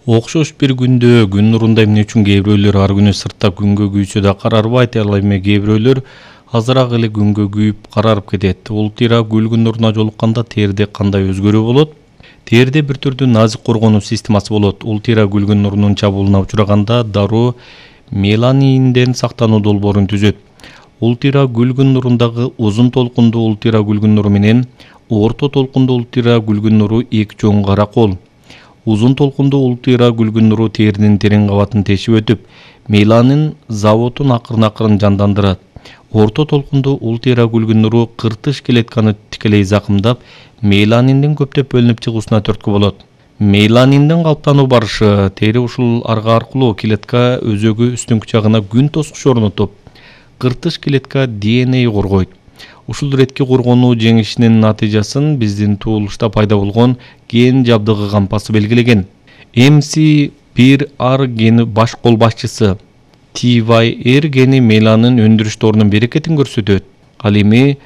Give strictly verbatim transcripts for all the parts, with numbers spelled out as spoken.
Окшош бир күндө күн нурунда эмне үчүн кээ бирөөлөр ар күнү сыртта күнгө күйсө да карарбайт, ал эми кээ бирөөлөр азыраак эле күнгө күйүп карарып кетет. Ултыйра гүл күн нуруна жолукканда терде кандай өзгөрүү болот? Терде бир түрдүү назик коргонуу системасы болот. Ултыйра гүл күн нурунун чабуулуна учураганда дароо меланинден сактануу долбоорун түзөт. Ултыйра гүл күн нурундагы узун толкундуу ултыйра гүл күн нуру менен орто толкундуу ултыйра гүл күн нуру эки чоң каракол. Узун толкундуу ултыйра гүл күн нуру теринин терең кабатын тешип өтүп, меланин заводун акырын-акырын жандандырат. Орто толкундуу ултыйра гүл күн нуру кыртыш клетканы тикелей закымдап, меланиндин көптөп бөлүнүп чыгуусуна түрткү болот. Меланиндин калыптануу барышы тери ушул арга аркылуу клетка өзөгү үстүңкү жагына күн тоскуч орнотуп, кыртыш клетка ди эн эй коргойт. Ушул ретки коргонуу жеңишинин натыйжасын биздин туулушта пайда болгон ген жабдыгы кампасы белгилеген. эм си бир ар гени баш кол башчысы ти вай эр гени меланин өндүрүш торунун берекетин көрсөтөт. Ал эми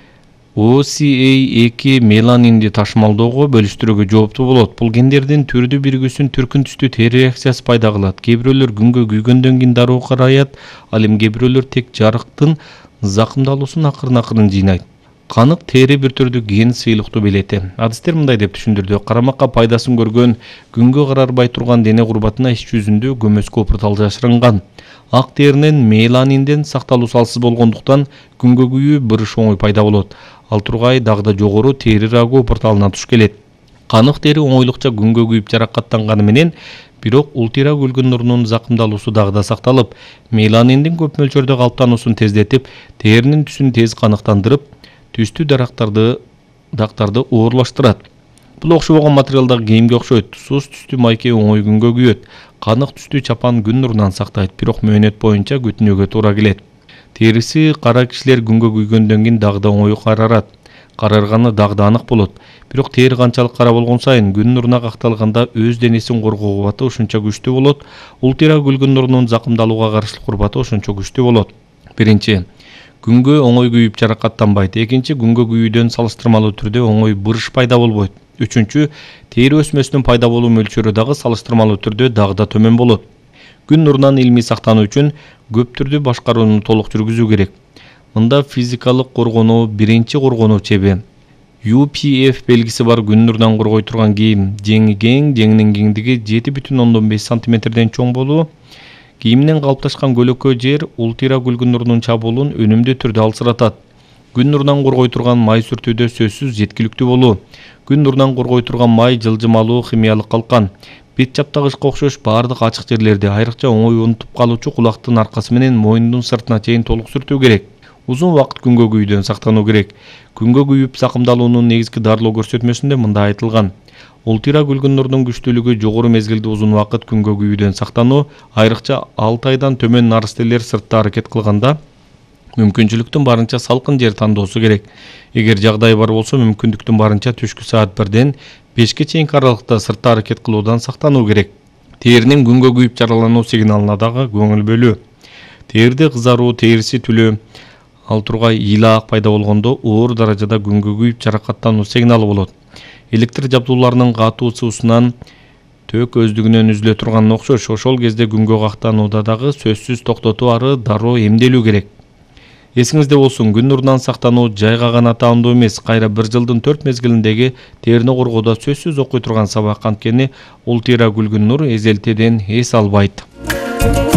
о си эй эки меланинди ташымалоого бөлүштүрүүгө жооптуу болот. Бул гендердин түрдүү биригүүсүн түркүн түстүү тери реакциясы пайда кылат. Кээ бирөөлөр күнгө күйгөндөн кийин дароо караят, ал эми кээ бирөөлөр тек жарыктын закымдалуусун акырын-акырын жыйнайт. Канык тери бир түрдүү ген сыйлыктуу белети. Адистер мындай деп түшүндүрдү: карамакка пайдасын көргөн күнгө карарбай турган дене курбатына ич жүзүндө көмөскө опуртал жашырынган. Ак теринен меланинден сакталуу салсыз болгондуктан күнгө күйүү бырыш оңой пайда болот. Ал тургай дагы да жогору тери рагы опурталына туш келет. Канык тери оңойлукча күнгө күйүп жаракаттанганы менен, бирок ултыйра гүл күн нурунун закымдалуусу дагы да сакталып, меланиндин көп мөлчөрдө калыптануусун тездетип, теринин түсүн тез каныктандырып, түстүү дарактарды дактарды оорлаштырат. Бул окшобогон материалдагы кийимге окшойт. Сус түстүү майке оңой күнгө күйөт. Канык түстүү чапан күн нурунан сактайт, бирок мөөнөт боюнча күтүнүүгө туура келет. Териси кара кишилер күнгө күйгөндөн кийин дагы да оңой карарат. Карарганы дагы да анык болот. Бирок тери канчалык кара болгон сайын күн нуруна какталганда өз денесин коргоо кубаты ошончо күчтүү болот. Ултыйра гүл күн нурунун закымдалууга каршылык курбаты ошончо күчтүү болот. Биринчи, күнгө оңой күйүп жаракаттанбайт. Экинчи, күнгө күйүүдөн салыштырмалуу түрдө оңой бырыш пайда болбойт. Үчүнчү, тери өсмөсүнүн пайда болуу мөлчөрү дагы салыштырмалуу түрдө дагы да төмөн болот. Күн нурунан илмий сактануу үчүн көп түрдүү башкарууну толук жүргүзүү керек. Мында физикалык коргонуу биринчи коргонуу чеби. ю пи эф белгиси бар күн нурунан коргой турган кийим. Жеңи кең, жеңинин кеңдиги жети бүтүн ондон беш сантиметрден чоң болуу. Кийимден калыпташкан көлөкө жер ултыйра гүл күн нурунун чабуулун өнүмдүү түрдө алсыратат. Күн нурунан коргой турган май сүртүүдө сөзсүз жеткиликтүү болуу. Күн нурунан коргой турган май жылжымалуу химиялык калкан. Бет чаптагычка окшош бардык ачык жерлерди, айрыкча оңой унутуп калуучу кулактын аркасы менен мойнунун сыртына чейин толук сүртүү керек. Узун убакыт күнгө күйүүдөн сактануу керек. Күнгө күйүп закымдалуунун негизги дарылоо көрсөтмөсүндө мындай айтылган: ултыйра гүл күн нурунун күчтүүлүгү жогору мезгилде узун убакыт күнгө күйүүдөн сактануу, айрыкча алты айдан төмөн наристелер сыртта аракет кылганда мүмкүнчүлүктүн барынча салкын жер тандоосу керек. Эгер жагдай бар болсо, мүмкүндүктүн барынча түшкү саат бирден бешке чейинки аралыкта сыртта аракет кылуудан сактануу керек. Теринин күнгө күйүп жаралануу сигналына дагы көңүл бөлүү. Терде кызаруу, териси түлөө, ал тургай ыйлаак пайда болгондо оор даражада күнгө күйүп жаракаттануу сигналы болот. Электр жабдууларынын катуу суусунан төөк өздүгүнөн үзүлө турган окшош. Ошол кезде күнгө кактанууда дагы сөзсүз токтотуу, ары дароо эмделүү керек. Эсиңизде болсун, күн нурунан сактануу жайга гана таандуу эмес, кайра бир жылдын төрт мезгилиндеги терини коргоодо сөзсүз окуй турган сабак. Анткени ултыйра гүл күн нур эзелтеден эс албайт.